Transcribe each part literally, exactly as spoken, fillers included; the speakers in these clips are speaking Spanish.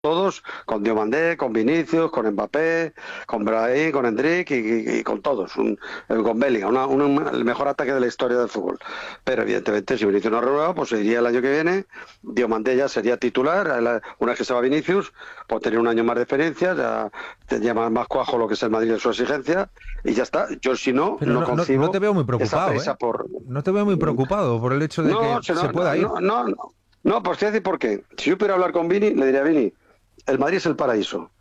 todos, con Diomandé, con Vinicius, con Mbappé, con Brahim, con Endrick y, y- y con todos, un- eh, con Bellingham, una- un- el mejor ataque de la historia del fútbol. Pero evidentemente si Vinicius no renueva, pues iría el año que viene, Diomandé ya sería titular, la- una vez que se va Vinicius, pues tener un año más de experiencia, ya tendría más, más cuajo lo que es el Madrid en su exigencia, y ya está. Yo si no, Pero no no, no, no te concibo veo muy esa preocupado, ¿eh? prisa por... No te veo muy preocupado por el hecho de que No, si se no, pueda no, ir. no, no, no, no, pues te voy a decir por qué. Si yo pudiera hablar con Vini, le diría, Vini, el Madrid es el paraíso.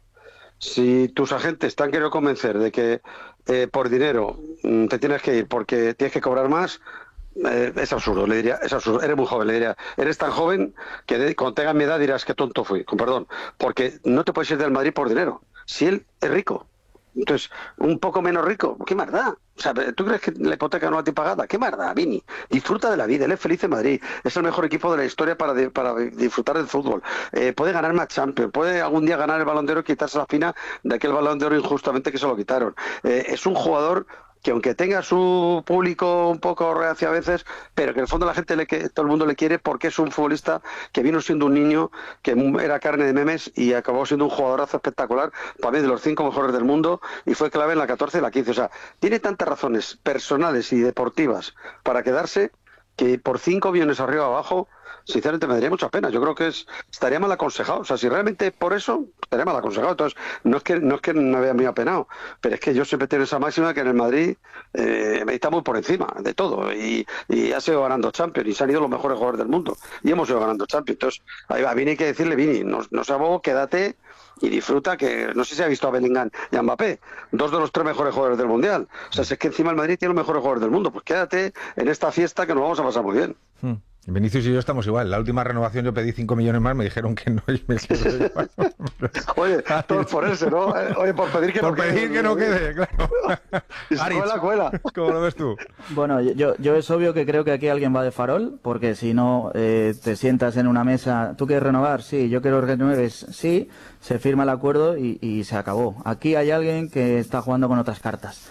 Si tus agentes te han querido convencer de que eh, por dinero mm, te tienes que ir porque tienes que cobrar más, eh, es absurdo, le diría, es absurdo, eres muy joven, le diría, eres tan joven que de- cuando tengas mi edad dirás que tonto fui, con perdón, porque no te puedes ir del Madrid por dinero, si él es rico. Entonces, un poco menos rico, ¿qué más da? O sea, ¿tú crees que la hipoteca no la tiene pagada? ¿Qué más da, Vini? Disfruta de la vida, él es feliz en Madrid, es el mejor equipo de la historia para, de- para disfrutar del fútbol. Eh, puede ganar más Champions, puede algún día ganar el Balón de Oro y quitarse la espina de aquel Balón de Oro injustamente que se lo quitaron. Eh, es un jugador que aunque tenga su público un poco reacio a veces, pero que en el fondo la gente le que todo el mundo le quiere porque es un futbolista que vino siendo un niño que era carne de memes y acabó siendo un jugadorazo espectacular, para mí de los cinco mejores del mundo, y fue clave en la catorce y la quince. O sea, tiene tantas razones personales y deportivas para quedarse que por cinco millones arriba o abajo, sinceramente me daría mucha pena. Yo creo que es, estaría mal aconsejado. O sea, si realmente por eso, estaría mal aconsejado. Entonces, no es que no es que no me haya apenado, pero es que yo siempre tengo esa máxima que en el Madrid eh, está muy por encima de todo. Y, y ha sido ganando Champions y se han ido los mejores jugadores del mundo. Y hemos ido ganando Champions. Entonces, ahí va, Vini hay que decirle, Vini, no, no seas bobo, quédate y disfruta, que no sé si ha visto a Bellingham y a Mbappé, dos de los tres mejores jugadores del Mundial. O sea, si es que encima el Madrid tiene los mejores jugadores del mundo, pues quédate en esta fiesta que nos vamos a pasar muy bien. Hmm. Vinicius y yo estamos igual. La última renovación yo pedí cinco millones más, me dijeron que no. Y me quedé igual. Oye, todos por ese, ¿no? Oye, por pedir que por no quede. pedir que no quede, claro. Y se Aritz, cuela, cuela. ¿cómo lo ves tú? Bueno, yo, yo es obvio que creo que aquí alguien va de farol, porque si no eh, te sientas en una mesa, ¿tú quieres renovar? Sí, yo quiero que renueves, sí, se firma el acuerdo y, y se acabó. Aquí hay alguien que está jugando con otras cartas.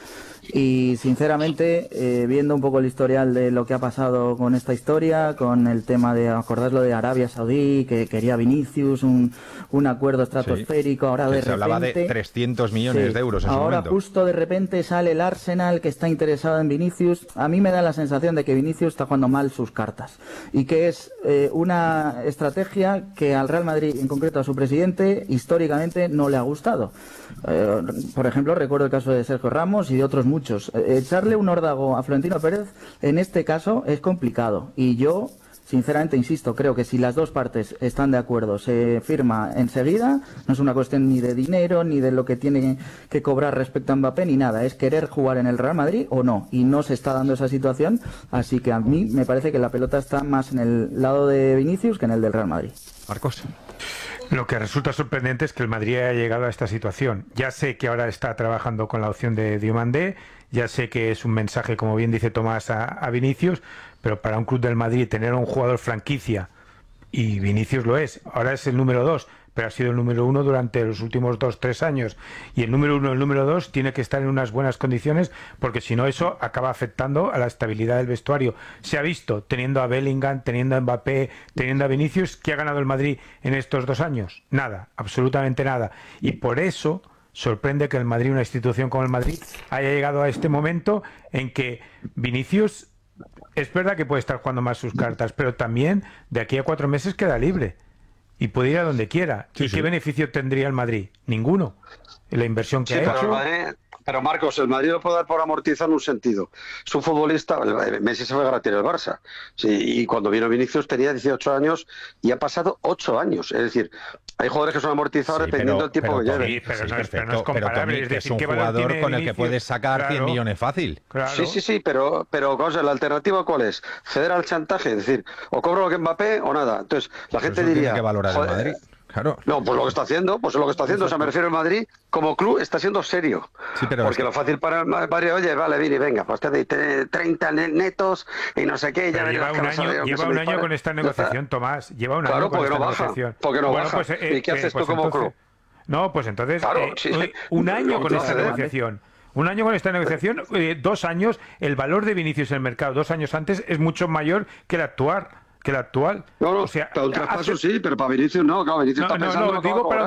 Y sinceramente, eh, viendo un poco el historial de lo que ha pasado con esta historia, con el tema de acordarlo de Arabia Saudí, que quería Vinicius, un, un acuerdo estratosférico, Sí, ahora que de se repente... hablaba de trescientos millones Sí, de euros en su ahora momento. justo de repente sale el Arsenal que está interesado en Vinicius. A mí me da la sensación de que Vinicius está jugando mal sus cartas y que es eh, una estrategia que al Real Madrid, en concreto a su presidente, históricamente no le ha gustado. Eh, por ejemplo, recuerdo el caso de Sergio Ramos y de otros muchos. Eh, echarle un órdago a Florentino Pérez en este caso es complicado y yo sinceramente, insisto, creo que si las dos partes están de acuerdo, se firma enseguida, no es una cuestión ni de dinero, ni de lo que tiene que cobrar respecto a Mbappé, ni nada, es querer jugar en el Real Madrid o no, y no se está dando esa situación, así que a mí me parece que la pelota está más en el lado de Vinicius que en el del Real Madrid. Marcos. Lo que resulta sorprendente es que el Madrid haya llegado a esta situación. Ya sé que ahora está trabajando con la opción de Diomandé, ya sé que es un mensaje, como bien dice Tomás, a, a Vinicius, pero para un club del Madrid tener a un jugador franquicia, y Vinicius lo es, ahora es el número dos, pero ha sido el número uno durante los últimos dos, tres años, y el número uno y el número dos tiene que estar en unas buenas condiciones, porque si no eso acaba afectando a la estabilidad del vestuario. Se ha visto, teniendo a Bellingham, teniendo a Mbappé, teniendo a Vinicius, ¿qué ha ganado el Madrid en estos dos años? Nada, absolutamente nada, y por eso sorprende que el Madrid, una institución como el Madrid, haya llegado a este momento en que Vinicius es verdad que puede estar jugando más sus cartas, pero también de aquí a cuatro meses queda libre y puede ir a donde quiera. Sí, ¿Y sí. qué beneficio tendría el Madrid? Ninguno. La inversión que Sí, ha pero, el hecho... Madrid, pero Marcos, el Madrid lo puede dar por amortizar en un sentido. Es un futbolista, el- Messi se fue gratis del Barça. Sí, y cuando vino Vinicius tenía dieciocho años y ha pasado ocho años. Es decir, hay jugadores que son amortizados Sí, dependiendo pero- del tiempo pero que Tommy, lleven. Sí, pero sí, no es- pero no es perfecto, pero comparable, Tommy, es que es decir, un ¿qué valor jugador tiene con el que Vinicius? puedes sacar cien Claro. millones fácil. Claro. Sí, sí, sí, pero, pero vamos a ver, la alternativa ¿cuál es? Ceder al chantaje, es decir, o cobro lo que Mbappé o nada. Entonces, la Por gente eso tiene diría... que valorar el "Joder, Madrid. Claro. no, pues lo que está haciendo, pues es lo que está haciendo. O sea, me refiero al Madrid como club está siendo serio. Sí, pero Porque es- lo fácil para el Madrid, oye, vale, Vini, venga, pues te doy treinta netos y no sé qué. Y ya Pero lleva verás que un vas a año, ver, aunque lleva se me un año dispare". con esta Ya está. negociación, Tomás. Lleva un Claro, año con porque esta no baja, negociación. porque no bueno, baja. pues, eh, ¿Y qué eh, haces pues tú como entonces- club? No, pues entonces, Claro, eh, sí. un- un año Lo con que esta hace, ¿eh? negociación. Un año con esta negociación, eh, dos años, el valor de Vinicius en el mercado dos años antes es mucho mayor que el actual. Que que el actual. No, no, o sea, para un traspaso hace- sí, pero para Vinicius no, claro, Vinicius No, está no, pensando no, lo que va a digo para cobrar.